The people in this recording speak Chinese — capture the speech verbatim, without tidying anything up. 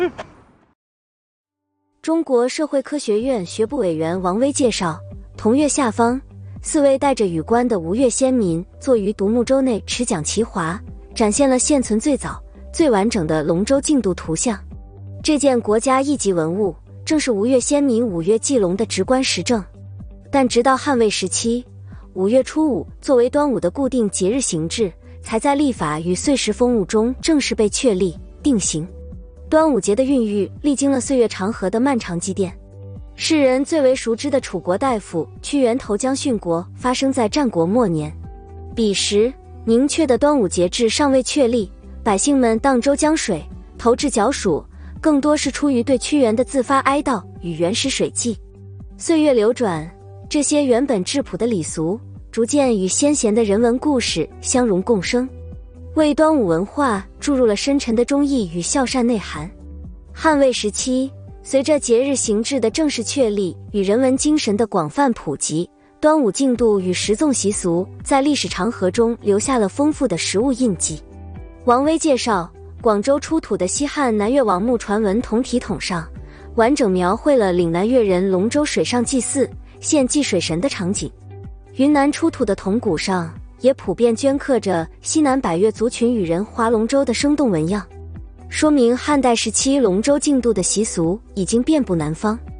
中国社会科学院学部委员王威介绍，同月下方，四位带着羽冠的吴越先民坐于独木舟内持桨齐划，展现了现存最早、最完整的龙舟竞渡图像。这件国家一级文物，正是吴越先民五月祭龙的直观实证。但直到汉魏时期，五月初五作为端午的固定节日形制，才在历法与岁时风物中正式被确立定型。端午节的孕育历经了岁月长河的漫长积淀。世人最为熟知的楚国大夫屈原投江殉国发生在战国末年，彼时明确的端午节制尚未确立，百姓们荡舟江水，投掷角黍，更多是出于对屈原的自发哀悼与原始水祭。岁月流转，这些原本质朴的礼俗逐渐与先贤的人文故事相融共生，为端午文化注入了深沉的忠义与孝善内涵。汉魏时期，随着节日形制的正式确立与人文精神的广泛普及，端午竞渡与食粽习俗在历史长河中留下了丰富的食物印记。王威介绍，广州出土的西汉南越王墓传文铜体筒上，完整描绘了岭南越人龙舟水上祭祀、献祭水神的场景。云南出土的铜鼓上也普遍镌刻着西南百越族群与人划龙舟的生动纹样，说明汉代时期龙舟竞渡的习俗已经遍布南方。